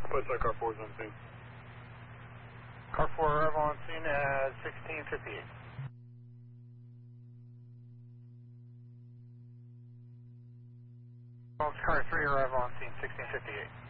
What's our car 4 is on scene? Car 4 arrival on scene at 1658. Car 3 arrival on scene 1658.